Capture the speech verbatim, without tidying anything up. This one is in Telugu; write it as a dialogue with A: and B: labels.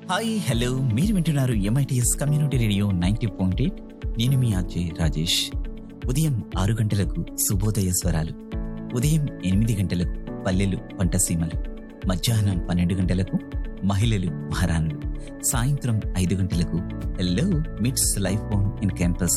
A: హాయ్ హలో మీరు వింటున్నారు MITS community radio ninety point eight. నేను మీ అజయ్ రాజేష్. ఉదయం ఆరు గంటలకు శుభోదయ స్వరాలు, ఉదయం ఎనిమిది గంటలకు పల్లెలు పంటసీమలు, మధ్యాహ్నం పన్నెండు గంటలకు మహిళలు మహారాణులు, సాయంత్రం ఐదు గంటలకు హలో మిట్స్ లైఫ్ ఆన్ ఇన్ క్యాంపస్